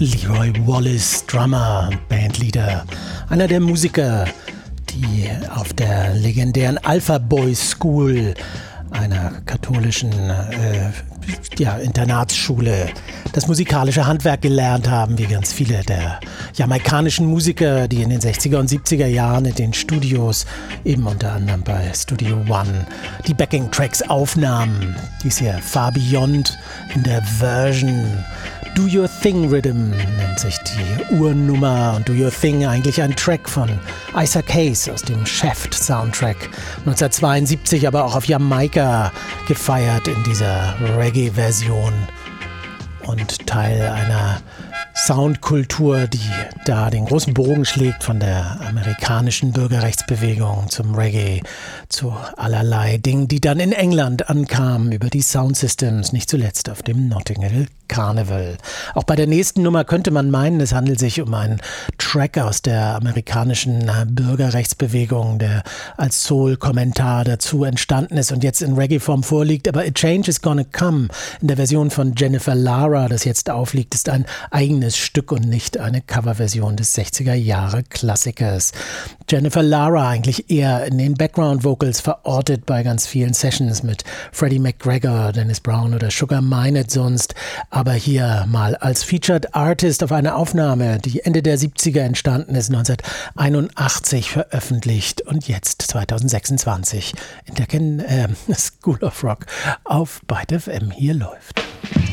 Leroy Wallace, Drummer, Bandleader, einer der Musiker, die auf der legendären Alpha Boys School, einer katholischen Internatsschule, das musikalische Handwerk gelernt haben, wie ganz viele der jamaikanischen Musiker, die in den 60er und 70er Jahren in den Studios, eben unter anderem bei Studio One, die Backing-Tracks aufnahmen. Dies hier Far Beyond in der Version Do Your Thing Rhythm nennt sich die Urnummer, und Do Your Thing eigentlich ein Track von Isaac Hayes aus dem Shaft-Soundtrack 1972, aber auch auf Jamaika gefeiert in dieser Reggae-Version und Teil einer Soundkultur, die da den großen Bogen schlägt von der amerikanischen Bürgerrechtsbewegung zum Reggae, zu allerlei Dingen, die dann in England ankamen über die Soundsystems, nicht zuletzt auf dem Notting Hill Carnival. Auch bei der nächsten Nummer könnte man meinen, es handelt sich um einen Track aus der amerikanischen Bürgerrechtsbewegung, der als Soul-Kommentar dazu entstanden ist und jetzt in Reggae-Form vorliegt. Aber A Change Is Gonna Come in der Version von Jennifer Lara, das jetzt aufliegt, ist ein eigenes Stück und nicht eine Coverversion des 60er-Jahre-Klassikers. Jennifer Lara eigentlich eher in den Background-Vocals verortet bei ganz vielen Sessions mit Freddie McGregor, Dennis Brown oder Sugar Minott sonst, aber hier mal als Featured Artist auf eine Aufnahme, die Ende der 70er entstanden ist, 1981 veröffentlicht und jetzt 2026 in der School of Rock auf Byte FM hier läuft.